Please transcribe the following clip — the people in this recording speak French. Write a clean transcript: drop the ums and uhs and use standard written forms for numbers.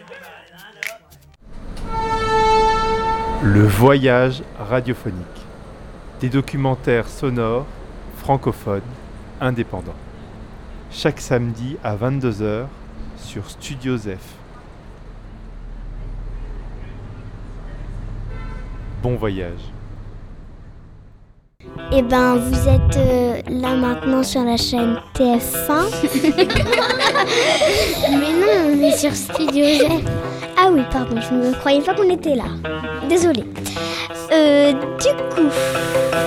Le voyage radiophonique. Des documentaires sonores, francophones, indépendants. Chaque samedi à 22h sur Studio Zef. Bon voyage. Eh ben, vous êtes là maintenant sur la chaîne TF1. Mais non, on est sur Studio Zef. Ah oui, pardon, je ne croyais pas qu'on était là. Désolée. Du coup...